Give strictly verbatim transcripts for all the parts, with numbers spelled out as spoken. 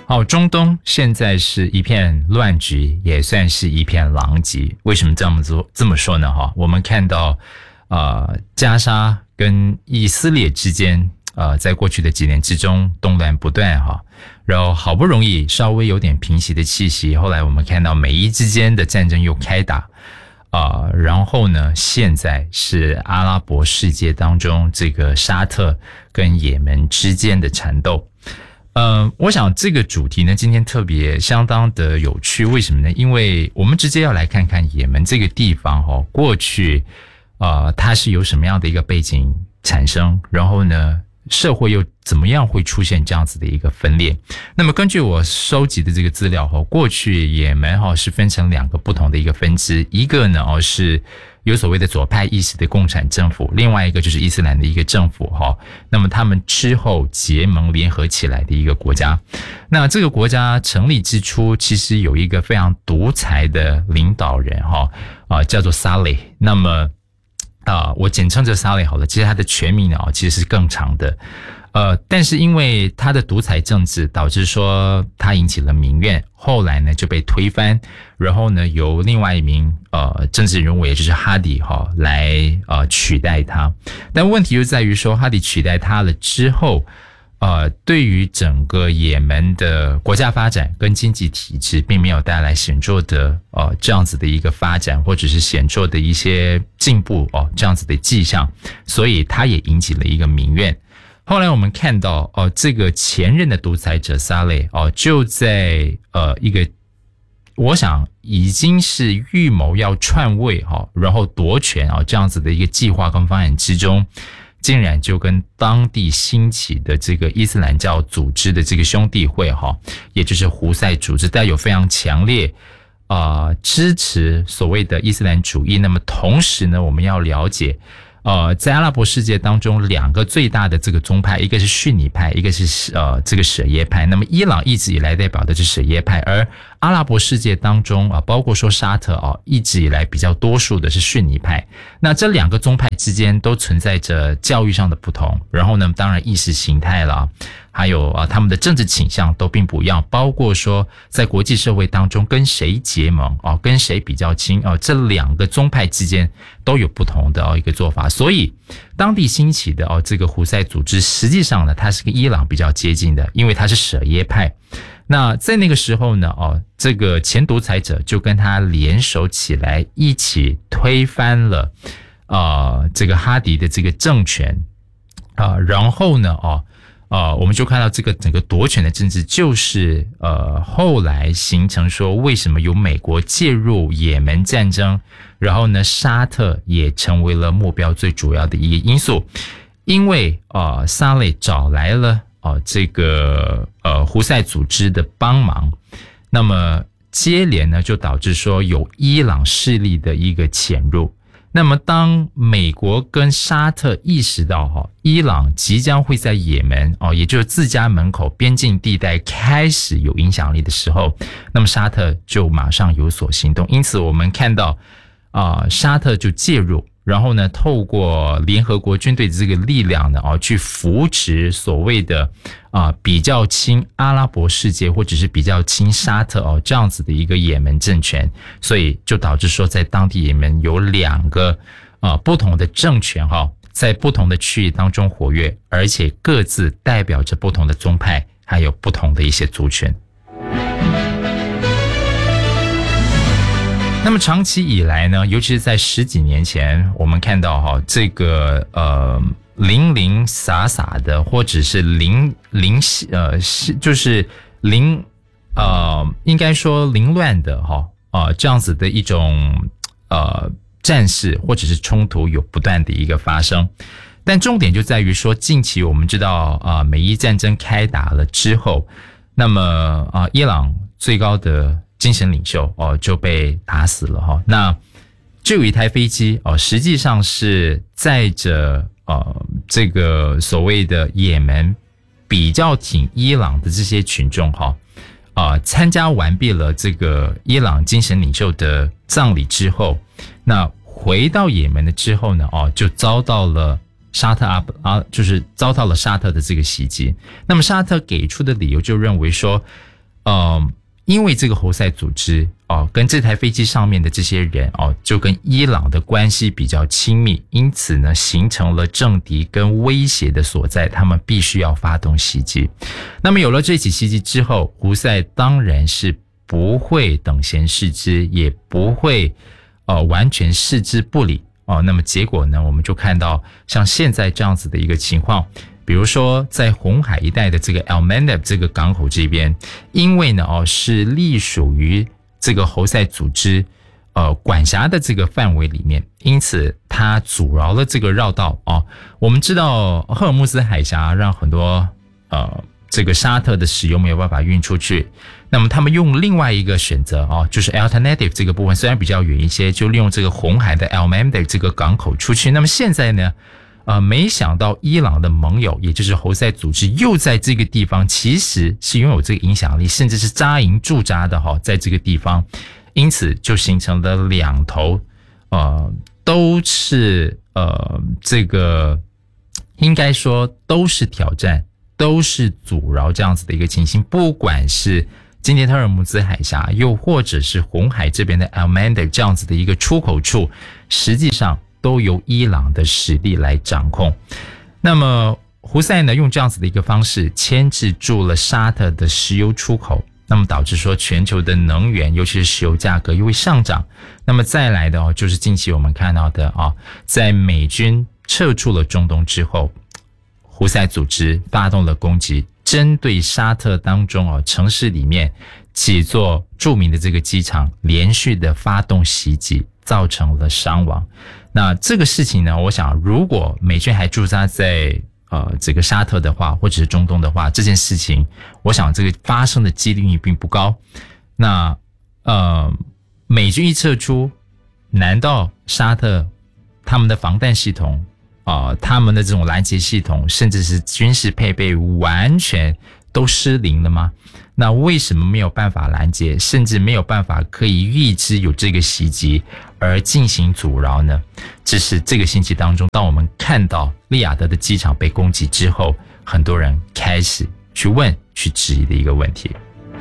好，中东现在是一片乱局，也算是一片狼藉。为什么这么做这么说呢？哈，我们看到，呃，加沙跟以色列之间，呃，在过去的几年之中动乱不断哈，然后好不容易稍微有点平息的气息，后来我们看到美伊之间的战争又开打。啊、呃，然后呢，现在是阿拉伯世界当中这个沙特跟也门之间的缠斗。呃，我想这个主题呢，今天特别相当的有趣，为什么呢？因为我们直接要来看看也门这个地方哦，过去呃它是有什么样的一个背景产生，然后呢，社会又怎么样会出现这样子的一个分裂。那么根据我收集的这个资料，过去也门是分成两个不同的一个分支，一个呢是有所谓的左派意识的共产政府，另外一个就是伊斯兰的一个政府。那么他们之后结盟联合起来的一个国家。那这个国家成立之初其实有一个非常独裁的领导人，叫做萨雷。那么啊、呃，我简称这萨雷好了，其实他的全名呢，其实是更长的，呃，但是因为他的独裁政治导致说他引起了民怨，后来呢就被推翻，然后呢由另外一名呃政治人物，也就是哈迪哈来呃取代他。但问题就在于说，哈迪取代他了之后，呃，对于整个也门的国家发展跟经济体制并没有带来显著的呃这样子的一个发展，或者是显著的一些进步哦这样子的迹象，所以他也引起了一个民怨。后来我们看到哦、呃，这个前任的独裁者萨雷哦就在呃一个我想已经是预谋要篡位哈、哦，然后夺权啊、哦、这样子的一个计划跟方案之中，竟然就跟当地兴起的这个伊斯兰教组织的这个兄弟会哈，也就是胡塞组织，带有非常强烈啊、呃、支持所谓的伊斯兰主义。那么同时呢，我们要了解，呃，在阿拉伯世界当中，两个最大的这个宗派，一个是逊尼派，一个是呃这个什叶派。那么伊朗一直以来代表的是什叶派，而阿拉伯世界当中啊，包括说沙特啊，一直以来比较多数的是逊尼派。那这两个宗派之间都存在着教育上的不同，然后呢，当然意识形态啦，还有啊他们的政治倾向都并不一样，包括说在国际社会当中跟谁结盟啊，跟谁比较亲啊，这两个宗派之间都有不同的哦一个做法。所以当地兴起的哦这个胡塞组织，实际上呢，它是跟伊朗比较接近的，因为它是什叶派。那在那个时候呢，哦，这个前独裁者就跟他联手起来，一起推翻了，呃，这个哈迪的这个政权，啊、呃，然后呢，哦，呃，我们就看到这个整个夺权的政治，就是呃，后来形成说，为什么有美国介入也门战争，然后呢，沙特也成为了目标最主要的一个因素，因为呃，萨雷找来了。哦，这个呃胡塞组织的帮忙，那么接连呢就导致说有伊朗势力的一个潜入。那么当美国跟沙特意识到哈、哦，伊朗即将会在也门哦，也就是自家门口边境地带开始有影响力的时候，那么沙特就马上有所行动。因此我们看到啊、呃，沙特就介入。然后呢，透过联合国军队的这个力量呢，哦，去扶持所谓的啊、呃、比较亲阿拉伯世界或者是比较亲沙特哦这样子的一个也门政权，所以就导致说在当地也门有两个啊、呃、不同的政权哈、哦，在不同的区域当中活跃，而且各自代表着不同的宗派，还有不同的一些族群。那么长期以来呢，尤其是在十几年前，我们看到哈，这个呃零零散散的，或者是零零呃就是零呃应该说凌乱的哈啊、呃、这样子的一种呃战事或者是冲突有不断的一个发生，但重点就在于说，近期我们知道啊、呃、美伊战争开打了之后，那么啊、呃、伊朗最高的精神领袖哦就被打死了哈。那就有一台飞机哦，实际上是载着呃这个所谓的也门比较挺伊朗的这些群众哈啊、呃、参加完毕了这个伊朗精神领袖的葬礼之后，那回到也门的之后呢哦就遭到了沙特阿啊就是遭到了沙特的这个袭击。那么沙特给出的理由就认为说呃，因为这个侯赛组织哦，跟这台飞机上面的这些人哦，就跟伊朗的关系比较亲密，因此呢，形成了政敌跟威胁的所在，他们必须要发动袭击。那么有了这起袭击之后，胡塞当然是不会等闲视之，也不会呃完全视之不理哦。那么结果呢，我们就看到像现在这样子的一个情况。比如说在红海一带的这个 Al-Mandab 这个港口这边，因为呢哦是隶属于这个侯赛组织呃管辖的这个范围里面，因此它阻挠了这个绕道哦。我们知道赫尔木斯海峡让很多呃这个沙特的石油没有办法运出去，那么他们用另外一个选择哦，就是 alternative 这个部分虽然比较远一些，就利用这个红海的 Al-Mandab 这个港口出去。那么现在呢？呃，没想到伊朗的盟友，也就是侯赛组织，又在这个地方其实是拥有这个影响力，甚至是扎营驻扎的哈，在这个地方，因此就形成了两头，呃，都是呃这个应该说都是挑战，都是阻挠这样子的一个情形，不管是今天特尔木兹海峡，又或者是红海这边的 Al-Mandab 这样子的一个出口处，实际上都由伊朗的实力来掌控。那么胡塞呢，用这样子的一个方式牵制住了沙特的石油出口，那么导致说全球的能源，尤其是石油价格又会上涨。那么再来的哦，就是近期我们看到的啊，在美军撤出了中东之后，胡塞组织发动了攻击，针对沙特当中哦城市里面几座著名的这个机场连续的发动袭击，造成了伤亡。那这个事情呢，我想如果美军还驻扎在呃这个沙特的话，或者是中东的话，这件事情我想这个发生的几率并不高。那呃美军一撤出，难道沙特他们的防弹系统啊、呃、他们的这种拦截系统，甚至是军事配备完全都失灵了吗？那为什么没有办法拦截，甚至没有办法可以预知有这个袭击而进行阻挠呢？这是这个星期当中，当我们看到利雅得的机场被攻击之后，很多人开始去问、去质疑的一个问题。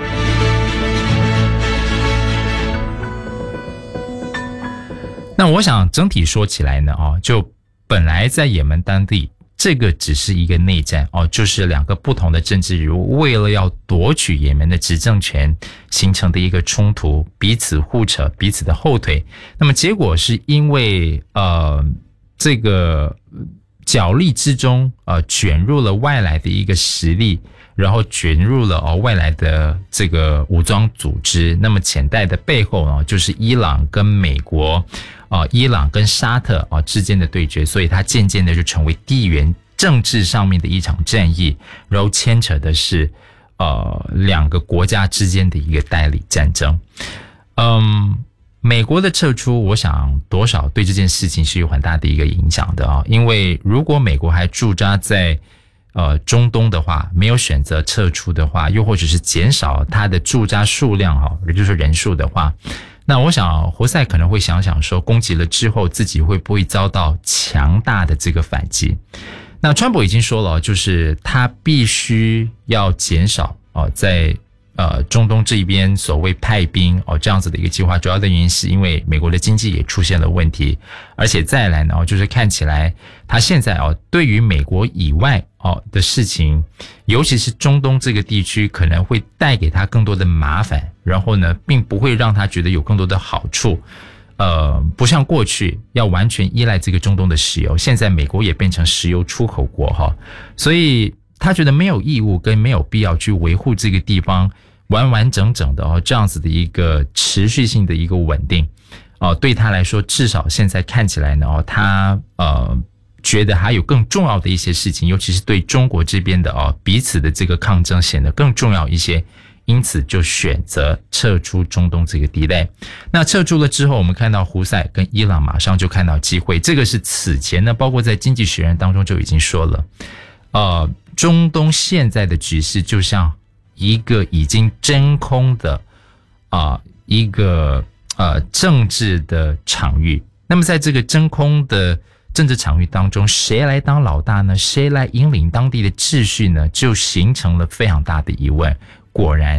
那我想整体说起来呢，哦，就本来在也门当地，这个只是一个内战哦，就是两个不同的政治人物为了要夺取也门的执政权形成的一个冲突，彼此互扯，彼此的后腿。那么结果是因为呃这个角力之中呃卷入了外来的一个实力，然后卷入了哦外来的这个武装组织。那么潜在的背后呢，就是伊朗跟美国。啊，伊朗跟沙特啊之间的对决，所以它渐渐的就成为地缘政治上面的一场战役，然后牵扯的是呃两个国家之间的一个代理战争。嗯，美国的撤出，我想多少对这件事情是有很大的一个影响的啊，因为如果美国还驻扎在呃中东的话，没有选择撤出的话，又或者是减少它的驻扎数量哈，也就是人数的话。那我想胡塞可能会想想说，攻击了之后自己会不会遭到强大的这个反击。那川普已经说了，就是他必须要减少哦在呃中东这边所谓派兵哦这样子的一个计划，主要的原因是因为美国的经济也出现了问题，而且再来呢就是看起来他现在哦对于美国以外哦的事情，尤其是中东这个地区可能会带给他更多的麻烦，然后呢并不会让他觉得有更多的好处。呃，不像过去要完全依赖这个中东的石油，现在美国也变成石油出口国哈，所以他觉得没有义务跟没有必要去维护这个地方完完整整的哦这样子的一个持续性的一个稳定哦、呃，对他来说至少现在看起来呢哦他呃觉得还有更重要的一些事情，尤其是对中国这边的哦彼此的这个抗争显得更重要一些。因此就选择撤出中东这个地带。那撤出了之后，我们看到胡塞跟伊朗马上就看到机会，这个是此前呢包括在经济学人当中就已经说了，呃，中东现在的局势就像一个已经真空的啊、呃、一个呃政治的场域。那么在这个真空的政治场域当中，谁来当老大呢？谁来引领当地的秩序呢？就形成了非常大的疑问。果然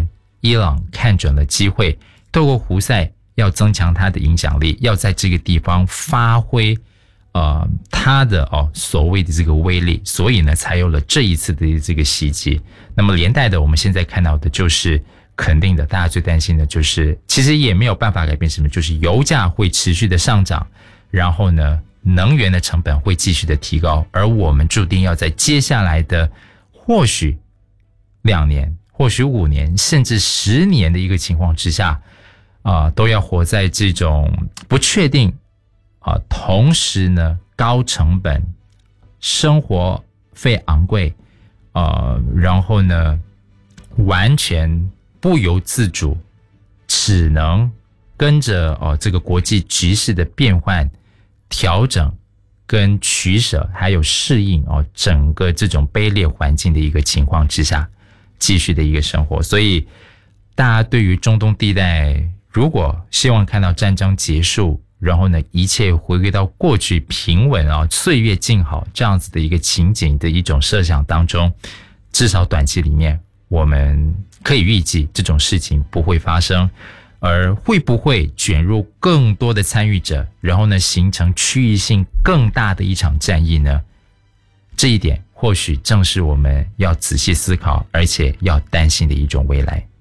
伊朗看准了机会，透过胡塞要增强他的影响力，要在这个地方发挥呃他的哦所谓的这个威力，所以呢才有了这一次的这个袭击。那么连带的，我们现在看到的就是肯定的，大家最担心的就是，其实也没有办法改变什么，就是油价会持续的上涨，然后呢，能源的成本会继续的提高，而我们注定要在接下来的或许两年、或许五年，甚至十年的一个情况之下，啊、呃，都要活在这种不确定啊、呃，同时呢，高成本、生活费昂贵，呃，然后呢，完全不由自主，只能跟着哦这个国际局势的变换、调整跟取舍，还有适应哦整个这种卑劣环境的一个情况之下，继续的一个生活。所以，大家对于中东地带，如果希望看到战争结束，然后呢一切回归到过去平稳啊、岁月静好这样子的一个情景的一种设想当中，至少短期里面，我们可以预计这种事情不会发生，而会不会卷入更多的参与者，然后呢形成区域性更大的一场战役呢？这一点或许正是我们要仔细思考，而且要担心的一种未来。